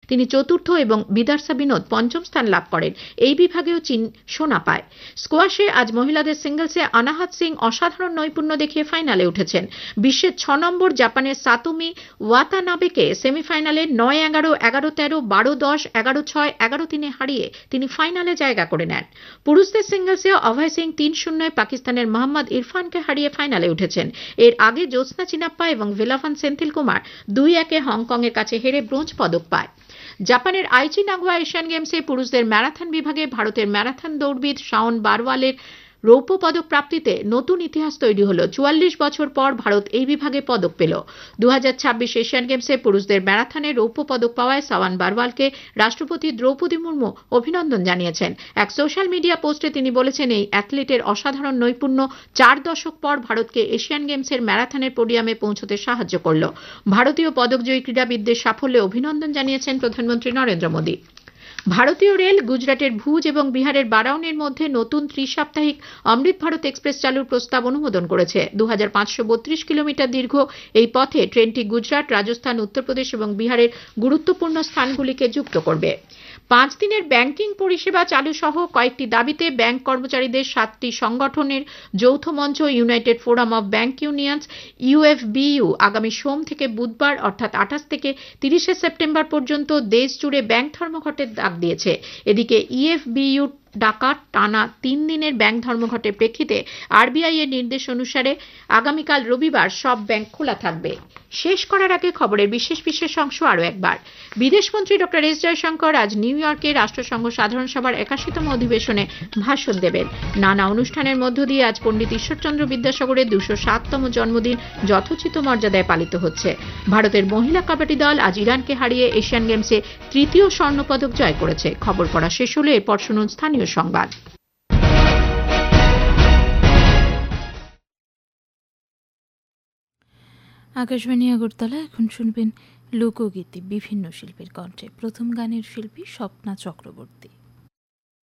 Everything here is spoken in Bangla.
তিনি চতুর্থ এবং বিদার্সা বিনোদ পঞ্চম স্থান লাভ করেন। এই বিভাগেও চীন সোনা পায়। স্কোয়াশে আজ মহিলাদের সিঙ্গলসে অনাহাত সিং অসাধারণ নৈপুণ্য দেখিয়ে ফাইনালে উঠেছেন। বিশ্বের 6 নম্বর জাপানের সাতোমি ওয়াতানাবেকে সেমিফাইনালে 9-11, 11-13, 12-10, 11-6, 11-3 হারিয়ে তিনি ফাইনালে জায়গা করে নেন। পুরুষদের সিঙ্গলসে অভয় সিং 3-0 পাকিস্তানের মোহাম্মদ ইরফানকে হারিয়ে ফাইনালে উঠেছেন। এর আগে জ্যোৎস্না চিনাপ্পা এবং ভেলাভান সেন্থিল কুমার 2-1 হংকংয়ের কাছে হেরে ব্রোঞ্জ পদক পায়। জাপানের আইচি নাগোয়া এশিয়ান গেমসে পুরুষদের ম্যারাথন বিভাগে ভারতের ম্যারাথন দৌড়বিদ শাওন বারওয়ালের রৌপ্য পদক প্রাপ্তিতে নতুন ইতিহাস তৈরি হলো। 44 বছর পর ভারত এই বিভাগে পদক পেল। 2026 এশিয়ান গেমসে পুরুষদের ম্যারাথনে রৌপ্য পদক পাওয়ায় শাওন বারওয়ালকে রাষ্ট্রপতি দ্রৌপদী মুর্মু অভিনন্দন জানিয়েছেন। এক সোশ্যাল মিডিয়া পোস্টে তিনি বলেছেন, এই অ্যাথলিটের অসাধারণ নৈপুণ্য 4 দশক পর ভারতকে এশিয়ান গেমসের ম্যারাথনের পোডিয়ামে পৌঁছতে সাহায্য করল। ভারতীয় পদকজয়ী ক্রীড়াবিদদের সাফল্যে অভিনন্দন জানিয়েছেন প্রধানমন্ত্রী নরেন্দ্র মোদী। ভারতীয় রেল গুজরাটের ভুজ এবং বিহারের বারাউনির মধ্যে নতুন ত্রিসাপ্তাহিক অমৃত ভারত এক্সপ্রেস চালুর প্রস্তাব অনুমোদন করেছে। 2532 কিলোমিটার দীর্ঘ এই পথে ট্রেনটি গুজরাট, রাজস্থান, উত্তরপ্রদেশ এবং বিহারের গুরুত্বপূর্ণ স্থানগুলিকে যুক্ত করবে। 5 দিনের ব্যাংকিং পরিষেবা চালু সহ কয়েকটি দাবিতে ব্যাংক কর্মচারীদের 7টি সংগঠনের যৌথ মঞ্চ United forum of bank unions ইউএফবিইউ আগামী সোম থেকে বুধবার অর্থাৎ 28 থেকে 30 সেপ্টেম্বর পর্যন্ত দেশ জুড়ে ব্যাংক ধর্মঘটের ডাক দিয়েছে। এদিকে ইএফবিইউ ডাকা টানা 3 দিনের ব্যাংক ধর্মঘটের প্রেক্ষিতে আরবিআই এর নির্দেশ অনুসারে আগামীকাল রবিবার সব ব্যাংক খোলা থাকবে। শেষ করার আগে খবরের বিশেষ অংশ আরও একবার। বিদেশমন্ত্রী ডক্টর এস জয়শঙ্কর আজ নিউ ইয়র্কে রাষ্ট্রসংঘ সাধারণ সভার 81তম অধিবেশনে ভাষণ দেবেন। নানা অনুষ্ঠানের মধ্য দিয়ে আজ পণ্ডিত ঈশ্বরচন্দ্র বিদ্যাসাগরের 207তম জন্মদিন যথোচিত মর্যাদায় পালিত হচ্ছে। ভারতের মহিলা কাবাডি দল আজ ইরানকে হারিয়ে এশিয়ান গেমসে 3য় স্বর্ণপদক জয় করেছে। খবর পড়া শেষ হলে এরপর শুনুন স্থানীয় সংবাদ। আকাশবাণী আগরতলা। এখন শুনবেন লোকগীতি বিভিন্ন শিল্পীর কণ্ঠে। প্রথম গানের শিল্পী স্বপ্না চক্রবর্তী।